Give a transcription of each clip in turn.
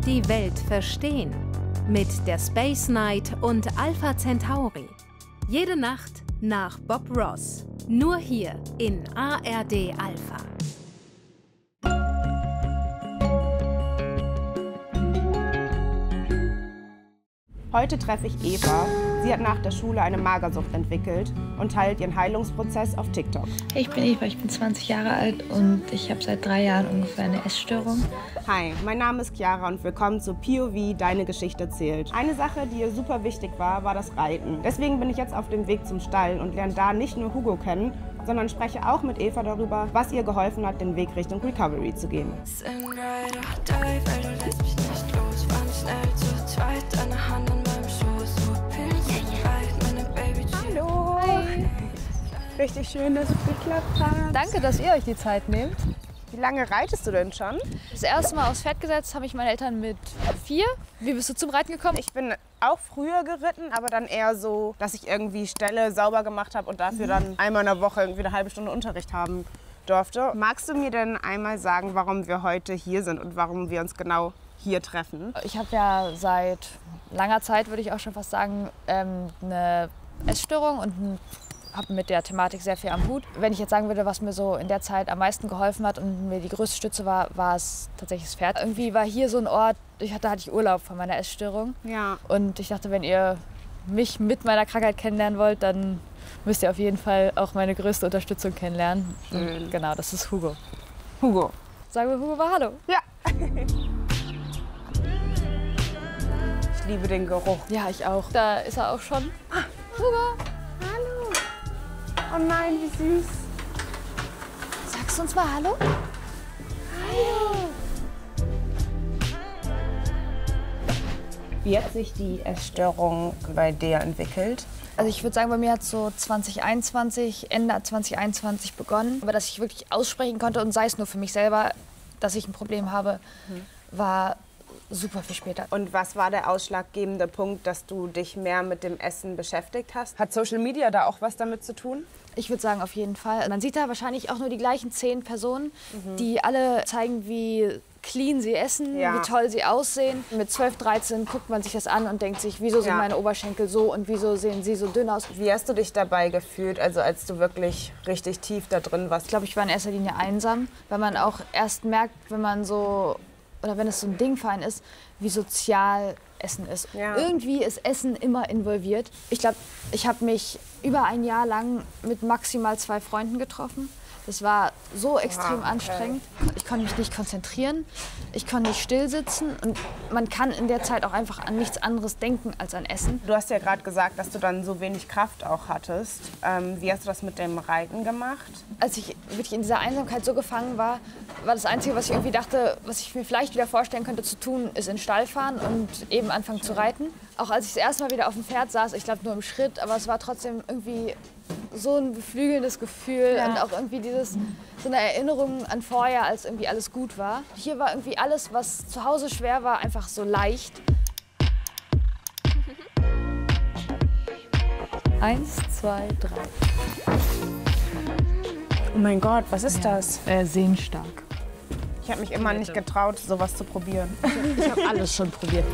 die Welt verstehen. Mit der Space Night und Alpha Centauri. Jede Nacht nach Bob Ross. Nur hier in ARD Alpha. Heute treffe ich Eva. Sie hat nach der Schule eine Magersucht entwickelt und teilt ihren Heilungsprozess auf TikTok. Ich bin Eva, ich bin 20 Jahre alt und ich habe seit 3 Jahren ungefähr eine Essstörung. Hi, mein Name ist Chiara und willkommen zu POV Deine Geschichte zählt. Eine Sache, die ihr super wichtig war das Reiten. Deswegen bin ich jetzt auf dem Weg zum Stall und lerne da nicht nur Hugo kennen, sondern spreche auch mit Eva darüber, was ihr geholfen hat, den Weg Richtung Recovery zu gehen. Hallo! Hi. Richtig schön, dass es geklappt hat. Danke, dass ihr euch die Zeit nehmt. Wie lange reitest du denn schon? Das erste Mal aufs Pferd gesetzt habe ich meine Eltern mit 4. Wie bist du zum Reiten gekommen? Ich bin auch früher geritten, aber dann eher so, dass ich irgendwie Ställe sauber gemacht habe und dafür dann einmal in der Woche irgendwie eine halbe Stunde Unterricht haben durfte. Magst du mir denn einmal sagen, warum wir heute hier sind und warum wir uns genau hier treffen? Ich habe ja seit langer Zeit, würde ich auch schon fast sagen, eine Essstörung und habe mit der Thematik sehr viel am Hut. Wenn ich jetzt sagen würde, was mir so in der Zeit am meisten geholfen hat und mir die größte Stütze war, war es tatsächlich das Pferd. Irgendwie war hier so ein Ort, da hatte ich Urlaub von meiner Essstörung. Ja. Und ich dachte, wenn ihr mich mit meiner Krankheit kennenlernen wollt, dann müsst ihr auf jeden Fall auch meine größte Unterstützung kennenlernen. Und genau, das ist Hugo. Hugo. Sagen wir Hugo mal Hallo. Ja. Ich liebe den Geruch. Ja, ich auch. Da ist er auch schon. Hugo. Hallo. Oh nein, wie süß. Sagst du uns mal Hallo? Hallo. Wie hat sich die Essstörung bei dir entwickelt? Also ich würde sagen, bei mir hat es so Ende 2021 begonnen. Aber dass ich wirklich aussprechen konnte und sei es nur für mich selber, dass ich ein Problem habe, war super viel später. Und was war der ausschlaggebende Punkt, dass du dich mehr mit dem Essen beschäftigt hast? Hat Social Media da auch was damit zu tun? Ich würde sagen, auf jeden Fall. Man sieht da wahrscheinlich auch nur die gleichen 10 Personen, die alle zeigen, wie clean sie essen, wie toll sie aussehen. Mit 12, 13 guckt man sich das an und denkt sich, wieso sind meine Oberschenkel so und wieso sehen sie so dünn aus. Wie hast du dich dabei gefühlt, also als du wirklich richtig tief da drin warst? Ich glaube, ich war in erster Linie einsam, weil man auch erst merkt, wenn es so ein Ding für einen ist, wie sozial Essen ist. Ja. Irgendwie ist Essen immer involviert. Ich glaube, ich habe mich über ein Jahr lang mit maximal 2 Freunden getroffen. Das war so extrem anstrengend. Ich konnte mich nicht konzentrieren, ich konnte nicht still sitzen und man kann in der Zeit auch einfach an nichts anderes denken als an Essen. Du hast ja gerade gesagt, dass du dann so wenig Kraft auch hattest. Wie hast du das mit dem Reiten gemacht? Als ich wirklich in dieser Einsamkeit so gefangen war, war das Einzige, was ich irgendwie dachte, was ich mir vielleicht wieder vorstellen könnte zu tun, ist in den Stall fahren und eben anfangen zu reiten. Auch als ich das erste Mal wieder auf dem Pferd saß, ich glaube nur im Schritt, aber es war trotzdem irgendwie so ein beflügelndes Gefühl und auch irgendwie so eine Erinnerung an vorher, als irgendwie alles gut war. Hier war irgendwie alles, was zu Hause schwer war, einfach so leicht. 1, 2, 3. Oh mein Gott, was ist das? Sehenstark. Ich habe mich immer nicht getraut, sowas zu probieren. Ich habe alles schon probiert.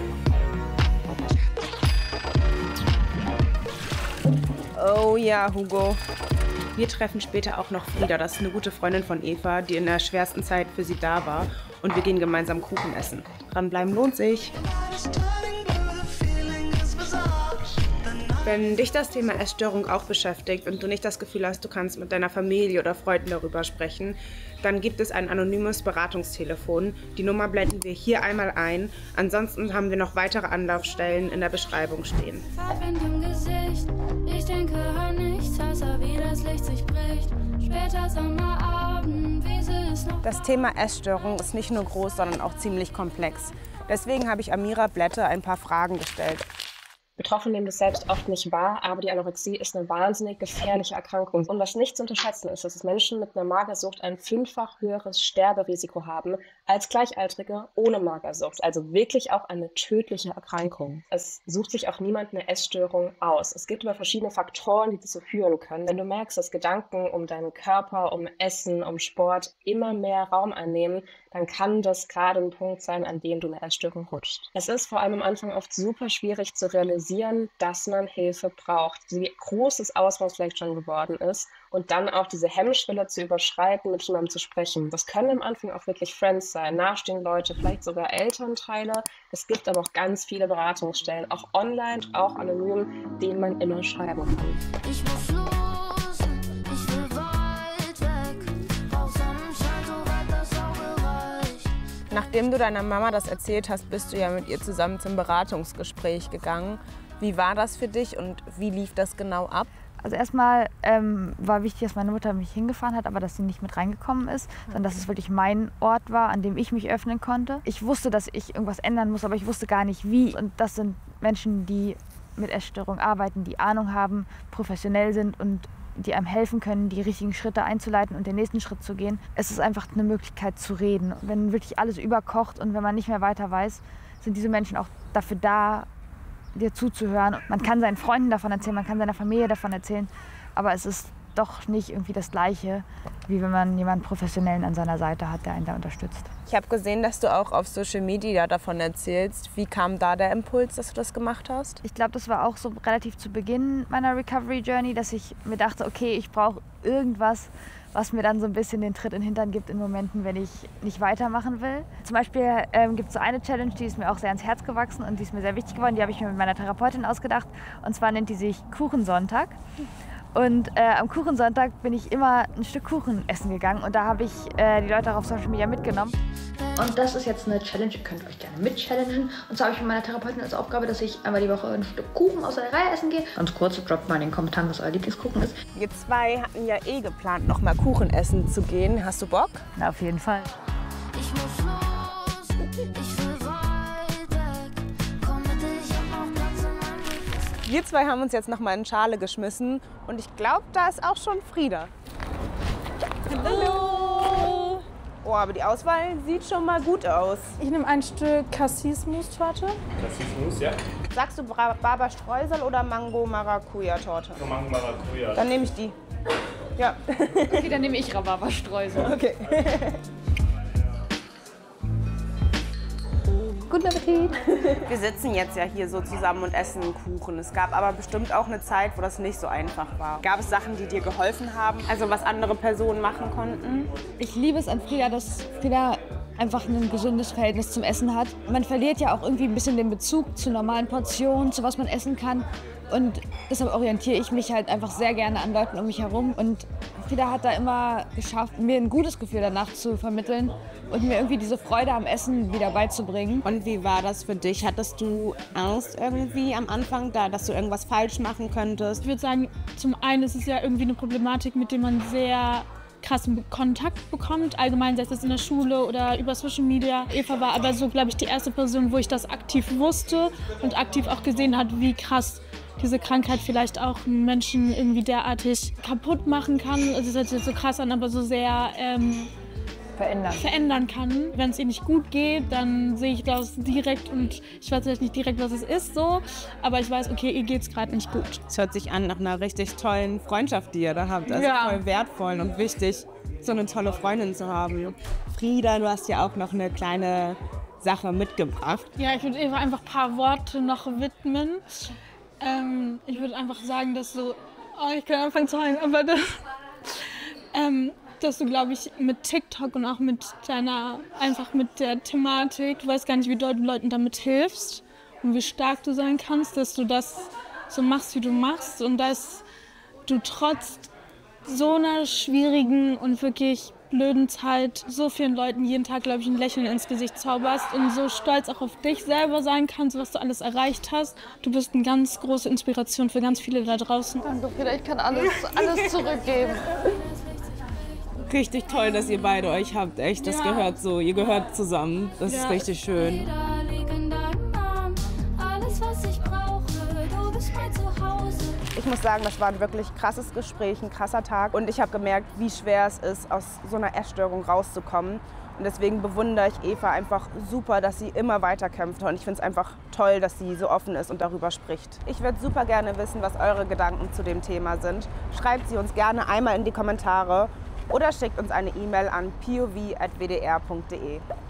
Oh ja, Hugo. Wir treffen später auch noch Frieda. Das ist eine gute Freundin von Eva, die in der schwersten Zeit für sie da war. Und wir gehen gemeinsam Kuchen essen. Dranbleiben lohnt sich. Wenn dich das Thema Essstörung auch beschäftigt und du nicht das Gefühl hast, du kannst mit deiner Familie oder Freunden darüber sprechen, dann gibt es ein anonymes Beratungstelefon. Die Nummer blenden wir hier einmal ein. Ansonsten haben wir noch weitere Anlaufstellen in der Beschreibung stehen. Farbe im Gesicht, ich denke an nichts, außer wie das Licht sich bricht. Später Sommerabend, Wiese ist noch... Das Thema Essstörung ist nicht nur groß, sondern auch ziemlich komplex. Deswegen habe ich Amira Blätte ein paar Fragen gestellt. Betroffene nehmen das selbst oft nicht wahr, aber die Anorexie ist eine wahnsinnig gefährliche Erkrankung. Und was nicht zu unterschätzen ist, dass Menschen mit einer Magersucht ein 5-fach höheres Sterberisiko haben als Gleichaltrige ohne Magersucht. Also wirklich auch eine tödliche Erkrankung. Es sucht sich auch niemand eine Essstörung aus. Es gibt aber verschiedene Faktoren, die dazu führen können. Wenn du merkst, dass Gedanken um deinen Körper, um Essen, um Sport immer mehr Raum einnehmen, dann kann das gerade ein Punkt sein, an dem du eine Essstörung rutscht. Es ist vor allem am Anfang oft super schwierig zu realisieren, dass man Hilfe braucht, wie groß das Ausmaß vielleicht schon geworden ist und dann auch diese Hemmschwelle zu überschreiten, mit jemandem zu sprechen. Das können am Anfang auch wirklich Friends sein, nahestehende Leute, vielleicht sogar Elternteile. Es gibt aber auch ganz viele Beratungsstellen, auch online, auch anonym, denen man immer schreiben kann. Ich muss los, ich will weit weg. Brauch Sonnenschein, so weit das Auge reicht. Nachdem du deiner Mama das erzählt hast, bist du ja mit ihr zusammen zum Beratungsgespräch gegangen. Wie war das für dich und wie lief das genau ab? Also erstmal war wichtig, dass meine Mutter mich hingefahren hat, aber dass sie nicht mit reingekommen ist, sondern dass es wirklich mein Ort war, an dem ich mich öffnen konnte. Ich wusste, dass ich irgendwas ändern muss, aber ich wusste gar nicht wie. Und das sind Menschen, die mit Essstörung arbeiten, die Ahnung haben, professionell sind und die einem helfen können, die richtigen Schritte einzuleiten und den nächsten Schritt zu gehen. Es ist einfach eine Möglichkeit zu reden. Wenn wirklich alles überkocht und wenn man nicht mehr weiter weiß, sind diese Menschen auch dafür da, dir zuzuhören. Man kann seinen Freunden davon erzählen, man kann seiner Familie davon erzählen, aber es ist doch nicht irgendwie das Gleiche, wie wenn man jemanden Professionellen an seiner Seite hat, der einen da unterstützt. Ich habe gesehen, dass du auch auf Social Media davon erzählst. Wie kam da der Impuls, dass du das gemacht hast? Ich glaube, das war auch so relativ zu Beginn meiner Recovery Journey, dass ich mir dachte, okay, ich brauche irgendwas, was mir dann so ein bisschen den Tritt in den Hintern gibt in Momenten, wenn ich nicht weitermachen will. Zum Beispiel gibt es so eine Challenge, die ist mir auch sehr ans Herz gewachsen und die ist mir sehr wichtig geworden. Die habe ich mir mit meiner Therapeutin ausgedacht. Und zwar nennt die sich Kuchensonntag. Und am Kuchensonntag bin ich immer ein Stück Kuchen essen gegangen. Und da habe ich die Leute auch auf Social Media mitgenommen. Und das ist jetzt eine Challenge, ihr könnt euch gerne mitchallengen. Und zwar habe ich mit meiner Therapeutin als Aufgabe, dass ich einmal die Woche ein Stück Kuchen aus der Reihe essen gehe. Ganz kurz, droppt mal in den Kommentaren, was euer Lieblingskuchen ist. Wir zwei hatten ja geplant, noch mal Kuchen essen zu gehen. Hast du Bock? Na, auf jeden Fall. Ich muss los, ich will weit weg. Komm mit, ich hab noch Platz in meinem Gewissen. Wir zwei haben uns jetzt noch mal in Schale geschmissen und ich glaube, da ist auch schon Frieda. Hallo! Oh, aber die Auswahl sieht schon mal gut aus. Ich nehme ein Stück Cassis-Mousse-Torte. Cassis-Mousse, ja. Sagst du Rhabarber-Streusel oder Mango-Maracuja-Torte? Mango-Maracuja. Dann nehme ich die. Ja. Okay, dann nehme ich Rhabarberstreusel. Okay. Guten Appetit! Wir sitzen jetzt ja hier so zusammen und essen einen Kuchen. Es gab aber bestimmt auch eine Zeit, wo das nicht so einfach war. Gab es Sachen, die dir geholfen haben? Also was andere Personen machen konnten? Ich liebe es an Frieda, dass Frieda einfach ein gesundes Verhältnis zum Essen hat. Man verliert ja auch irgendwie ein bisschen den Bezug zu normalen Portionen, zu was man essen kann. Und deshalb orientiere ich mich halt einfach sehr gerne an Leuten um mich herum. Und Frieda hat da immer geschafft, mir ein gutes Gefühl danach zu vermitteln und mir irgendwie diese Freude am Essen wieder beizubringen. Und wie war das für dich? Hattest du Angst irgendwie am Anfang, dass du irgendwas falsch machen könntest? Ich würde sagen, zum einen ist es ja irgendwie eine Problematik, mit der man sehr krassen Kontakt bekommt, allgemein, sei es in der Schule oder über Social Media. Eva war aber so, glaube ich, die erste Person, wo ich das aktiv wusste und aktiv auch gesehen hat, wie krass diese Krankheit vielleicht auch Menschen irgendwie derartig kaputt machen kann. Es hört sich jetzt so krass an, aber so sehr verändern kann. Wenn es ihr nicht gut geht, dann sehe ich das direkt und ich weiß vielleicht nicht direkt, was es ist, so, aber ich weiß, okay, ihr geht es gerade nicht gut. Es hört sich an nach einer richtig tollen Freundschaft, die ihr da habt. Also ja. Voll wertvoll und wichtig, so eine tolle Freundin zu haben. Frieda, du hast ja auch noch eine kleine Sache mitgebracht. Ja, ich würde Eva einfach ein paar Worte noch widmen. Ich würde einfach sagen, dass du, ich kann anfangen zu heulen, aber dass du, glaube ich, mit TikTok und auch mit mit der Thematik, du weißt gar nicht, wie doll du Leuten damit hilfst und wie stark du sein kannst, dass du das so machst, wie du machst und dass du trotz so einer schwierigen und wirklich blöden Zeit so vielen Leuten jeden Tag, glaube ich, ein Lächeln ins Gesicht zauberst und so stolz auch auf dich selber sein kannst, was du alles erreicht hast. Du bist eine ganz große Inspiration für ganz viele da draußen. Danke, Frieda, ich kann alles zurückgeben. Richtig toll, dass ihr beide euch habt. Echt, das gehört so. Ihr gehört zusammen. Das ist richtig schön. Jeder liegt in deinem Arm. Alles, was ich brauche, Ich muss sagen, das war ein wirklich krasses Gespräch, ein krasser Tag. Und ich habe gemerkt, wie schwer es ist, aus so einer Essstörung rauszukommen. Und deswegen bewundere ich Eva einfach super, dass sie immer weiter kämpft. Und ich finde es einfach toll, dass sie so offen ist und darüber spricht. Ich würde super gerne wissen, was eure Gedanken zu dem Thema sind. Schreibt sie uns gerne einmal in die Kommentare oder schickt uns eine E-Mail an pov@wdr.de.